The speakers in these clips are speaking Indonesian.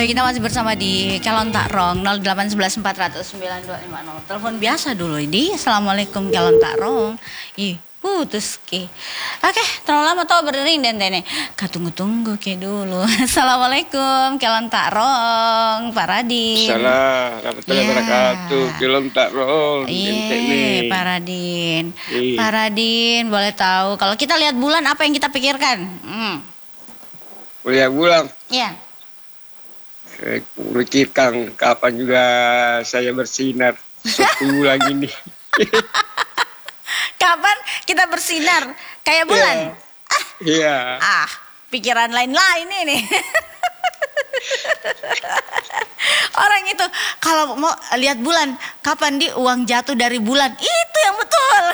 Baik, kita masih bersama di Kelon Tak Rong 0811 400 9250. Telepon biasa dulu ini. Assalamualaikum Kelon Tak Rong. Ih, putus ki. Oke, terlalu lama tau berdering dan tene. Tunggu ke dulu. Assalamualaikum Kelon Tak Rong, Pak Radin. Salam, warahmatullahi wabarakatuh. Kelon Tak Rong. Iya, Pak Radin. Pak Radin, boleh tahu kalau kita lihat bulan apa yang kita pikirkan? Lihat bulan. Iya. Pikirkan kapan juga saya bersinar seperti bulan ini. Kapan kita bersinar kayak bulan? Iya. Pikiran lain-lain ini. Orang itu kalau mau lihat bulan, kapan di uang jatuh dari bulan, itu yang betul.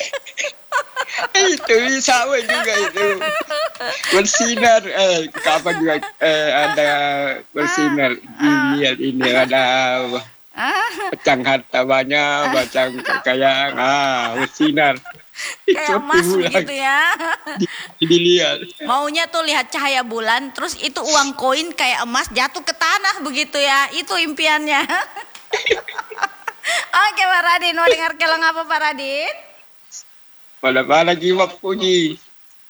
Itu sama juga itu. Bersinar, kapan juga ada bersinar. Ini ada pecang harta banyak, pecang kekayaan, bersinar. Kayak emas gitu ya. Dilihat. Maunya tuh lihat cahaya bulan, terus itu uang koin kayak emas jatuh ke tanah begitu ya. Itu impiannya. Oke Pak Radin, mau dengar kelong apa Pak Radin? Pada kimak puji.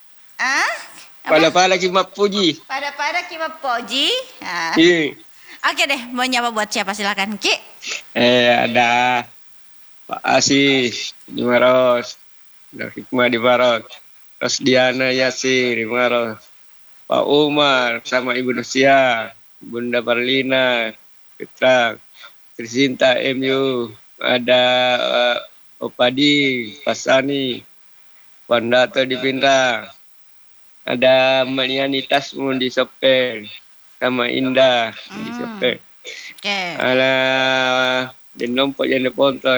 Pada kimak puji. Pada kimak puji. Iya. Oke deh, mau nyapa buat siapa silakan Ki. Ada Pak Asis di Maros, ada Hikmah di Maros, terus Diana Yasir di Maros, Pak Umar sama Ibu Nusia, Bunda Parlina, Petra, Trisinta MU, ada Opadi, Pasani, Wandato di Pinrang, ada Maniani Tasmun di Sopeng, sama Indah di Sopeng. Ada di Lompok yang di Ponto.